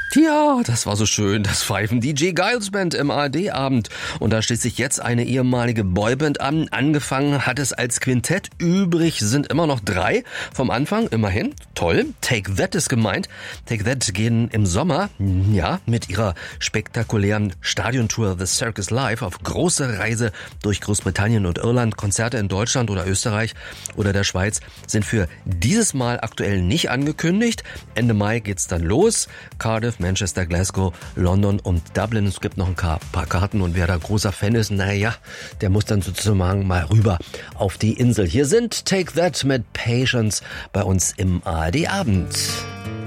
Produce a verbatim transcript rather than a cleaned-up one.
Ja, das war so schön, das Pfeifen D J Giles Band im A R D-Abend. Und da schließt sich jetzt eine ehemalige Boyband an. Angefangen hat es als Quintett, übrig sind immer noch drei vom Anfang, immerhin. Toll, Take That ist gemeint. Take That gehen im Sommer, ja, mit ihrer spektakulären Stadiontour The Circus Live auf große Reise durch Großbritannien und Irland. Konzerte in Deutschland oder Österreich oder der Schweiz sind für dieses Mal aktuell nicht angekündigt. Ende Mai geht's dann los. Cardiff, Manchester, Glasgow, London und Dublin. Es gibt noch ein paar Karten und wer da großer Fan ist, naja, der muss dann sozusagen mal rüber auf die Insel. Hier sind Take That mit Patience bei uns im A R D-Abend.